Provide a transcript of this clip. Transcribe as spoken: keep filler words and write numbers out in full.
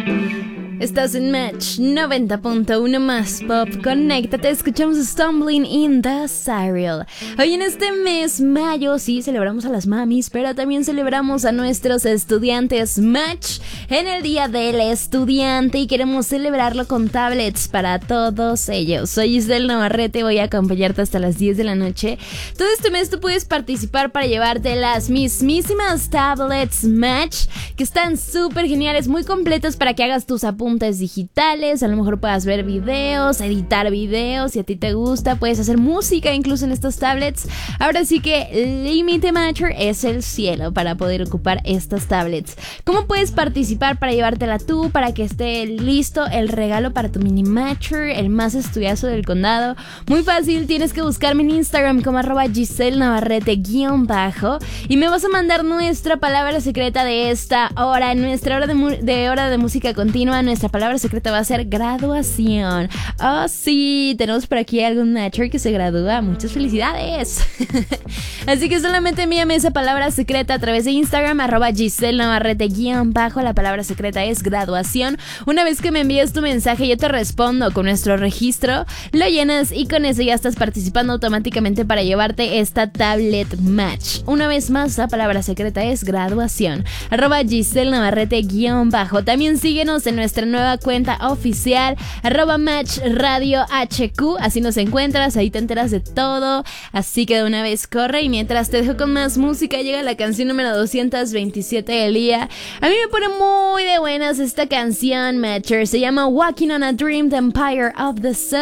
Estás en Match noventa punto uno más Pop. Conéctate, escuchamos Stumbling in the Serial. Hoy en este mes, mayo, sí, celebramos a las mamis, pero también celebramos a nuestros estudiantes Match en el Día del Estudiante y queremos celebrarlo con tablets para todos ellos. Soy Giselle Navarrete, voy a acompañarte hasta las diez de la noche. Todo este mes tú puedes participar para llevarte las mismísimas tablets Match, que están súper geniales, muy completas para que hagas tus apuntes digitales, a lo mejor puedas ver videos, editar videos, si a ti te gusta, puedes hacer música incluso en estas tablets. Ahora sí que límite Matcher es el cielo para poder ocupar estas tablets. ¿Cómo puedes participar para llevártela tú, para que esté listo el regalo para tu mini Matcher, el más estudiazo del condado? Muy fácil, tienes que buscarme en Instagram como arroba Giselle Navarrete guión bajo y me vas a mandar nuestra palabra secreta de esta hora, nuestra hora de, mu- de hora de música continua. Nuestra palabra secreta va a ser graduación. Oh sí, tenemos por aquí algún Matcher que se gradúa. Muchas felicidades. Así que solamente envíame esa palabra secreta a través de Instagram, arroba Giselle Navarrete guión bajo. La palabra secreta es graduación. Una vez que me envíes tu mensaje, yo te respondo con nuestro registro, lo llenas y con eso ya estás participando automáticamente para llevarte esta tablet Match. Una vez más, la palabra secreta es graduación, arroba Giselle Navarrete guión bajo. También síguenos en nuestra nueva cuenta oficial, arroba Match Radio H Q. Así nos encuentras, ahí te enteras de todo. Así que de una vez corre. Y mientras te dejo con más música, llega la canción número doscientos veintisiete del día. A mí me pone muy de buenas esta canción, Matcher. Se llama Walking on a Dream, The Empire of the Sun.